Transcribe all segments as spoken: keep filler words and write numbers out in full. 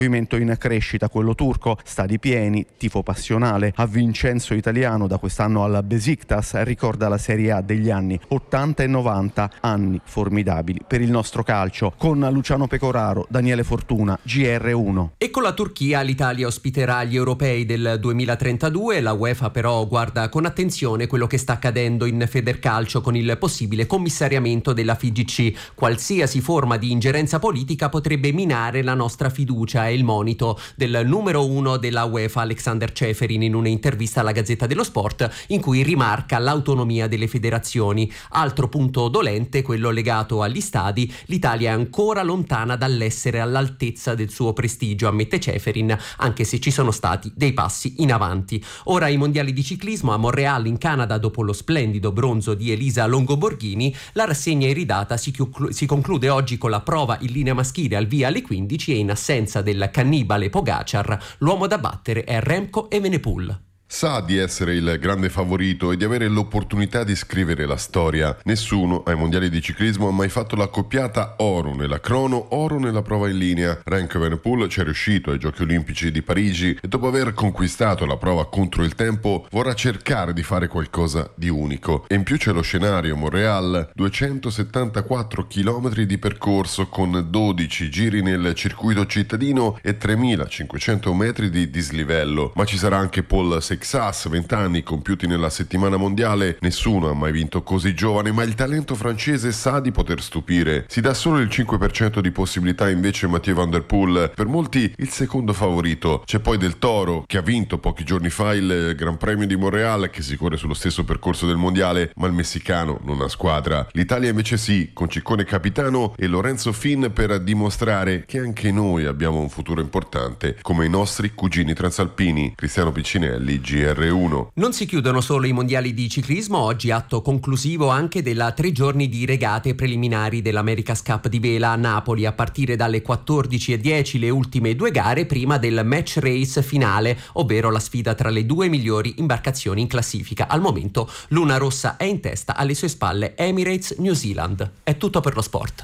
Movimento in crescita, quello turco, stadi pieni, tifo passionale. A Vincenzo Italiano, da quest'anno alla Besiktas, ricorda la Serie A degli anni ottanta e novanta, anni formidabili per il nostro calcio. Con Luciano Pecoraro, Daniele Fortuna, G R uno. E con la Turchia l'Italia ospiterà gli europei del duemilatrentadue. La UEFA però guarda con attenzione quello che sta accadendo in Federcalcio con il possibile commissariamento della F I G C. Qualsiasi forma di ingerenza politica potrebbe minare la nostra fiducia. Il monito del numero uno della UEFA, Alexander Ceferin, in un'intervista alla Gazzetta dello Sport, in cui rimarca l'autonomia delle federazioni. Altro punto dolente, quello legato agli stadi. L'Italia è ancora lontana dall'essere all'altezza del suo prestigio, ammette Ceferin, anche se ci sono stati dei passi in avanti. Ora i mondiali di ciclismo a Montréal in Canada, dopo lo splendido bronzo di Elisa Longo Borghini. La rassegna iridata si, chiuclu- si conclude oggi con la prova in linea maschile al via alle quindici e in assenza del cannibale Pogacar, l'uomo da battere è Remco Evenepoel. Sa di essere il grande favorito e di avere l'opportunità di scrivere la storia. Nessuno ai mondiali di ciclismo ha mai fatto la coppiata oro nella crono, oro nella prova in linea. Remco Evenepoel ci è riuscito ai Giochi Olimpici di Parigi e dopo aver conquistato la prova contro il tempo vorrà cercare di fare qualcosa di unico. E in più c'è lo scenario Montréal, duecentosettantaquattro chilometri di percorso con dodici giri nel circuito cittadino e tremilacinquecento metri di dislivello. Ma ci sarà anche Paul Sexas, venti anni compiuti nella settimana mondiale. Nessuno ha mai vinto così giovane, ma il talento francese sa di poter stupire. Si dà solo il cinque per cento di possibilità invece Mathieu Van Der Poel, per molti il secondo favorito. C'è poi Del Toro, che ha vinto pochi giorni fa il Gran Premio di Montréal, che si corre sullo stesso percorso del mondiale, ma il messicano non ha squadra. L'Italia invece sì, con Ciccone capitano e Lorenzo Fin per dimostrare che anche noi abbiamo un futuro importante, come i nostri cugini transalpini. Cristiano Piccinelli, G R uno. Non si chiudono solo i mondiali di ciclismo, oggi atto conclusivo anche della tre giorni di regate preliminari dell'America's Cup di vela a Napoli, a partire dalle quattordici e dieci le ultime due gare prima del match race finale, ovvero la sfida tra le due migliori imbarcazioni in classifica. Al momento Luna Rossa è in testa, alle sue spalle Emirates New Zealand. È tutto per lo sport.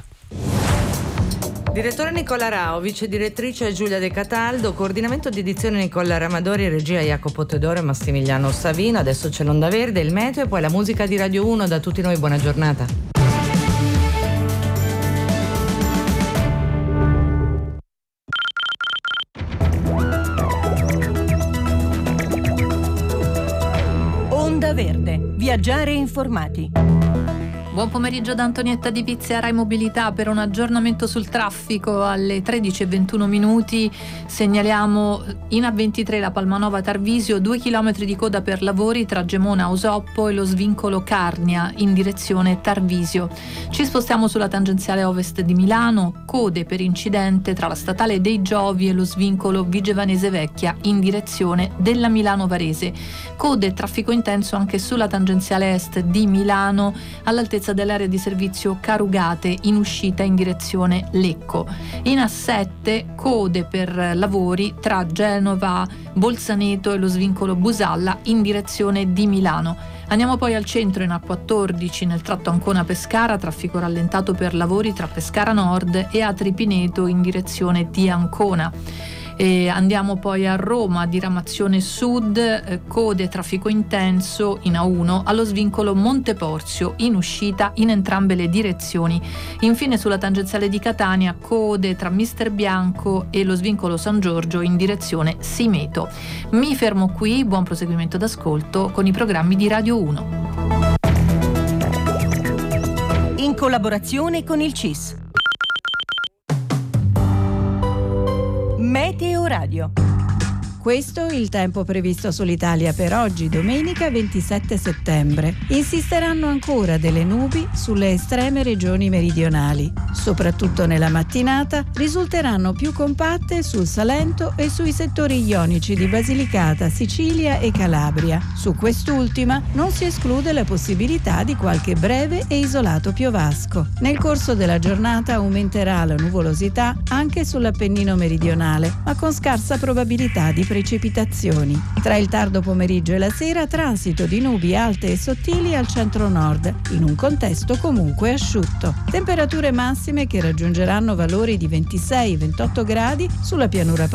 Direttore Nicola Rao, vice direttrice Giulia De Cataldo, coordinamento di edizione Nicola Ramadori, regia Jacopo Teodoro e Massimiliano Savino. Adesso c'è l'Onda Verde, il meteo e poi la musica di Radio uno. Da tutti noi buona giornata. Onda Verde, viaggiare informati. Buon pomeriggio da Antonietta Di Pizia, Rai Mobilità. Per un aggiornamento sul traffico alle tredici e ventuno minuti segnaliamo in A ventitré la Palmanova Tarvisio, due chilometri di coda per lavori tra Gemona Osoppo e lo svincolo Carnia in direzione Tarvisio. Ci spostiamo sulla tangenziale ovest di Milano, code per incidente tra la statale dei Giovi e lo svincolo Vigevanese Vecchia in direzione della Milano Varese. Code e traffico intenso anche sulla tangenziale est di Milano all'altezza dell'area di servizio Carugate in uscita in direzione Lecco. In A sette code per lavori tra Genova, Bolzaneto e lo svincolo Busalla in direzione di Milano. Andiamo poi al centro in A quattordici nel tratto Ancona-Pescara, traffico rallentato per lavori tra Pescara Nord e Atripineto in direzione di Ancona. E andiamo poi a Roma, diramazione sud, eh, code traffico intenso in A uno allo svincolo Monteporzio in uscita in entrambe le direzioni. Infine sulla tangenziale di Catania, code tra Mister Bianco e lo svincolo San Giorgio in direzione Simeto. Mi fermo qui, buon proseguimento d'ascolto con i programmi di Radio uno. In collaborazione con il C I S. Meteo Radio. Questo il tempo previsto sull'Italia per oggi, domenica ventisette settembre. Insisteranno ancora delle nubi sulle estreme regioni meridionali. Soprattutto nella mattinata risulteranno più compatte sul Salento e sui settori ionici di Basilicata, Sicilia e Calabria. Su quest'ultima non si esclude la possibilità di qualche breve e isolato piovasco. Nel corso della giornata aumenterà la nuvolosità anche sull'Appennino meridionale, ma con scarsa probabilità di precipitazioni. Tra il tardo pomeriggio e la sera transito di nubi alte e sottili al centro-nord, in un contesto comunque asciutto. Temperature massime che raggiungeranno valori di ventisei ventotto gradi sulla pianura